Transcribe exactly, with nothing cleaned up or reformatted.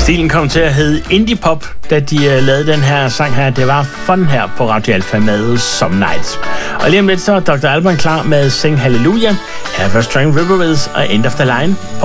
Stilen kom til at hedde Indie Pop, da de uh, lavede den her sang her. Det var fun her på Radio Alpha med Some Nights. Og lige om lidt så er doktor Alban klar med Sing Hallelujah, Have a Strong River With og End of the Line på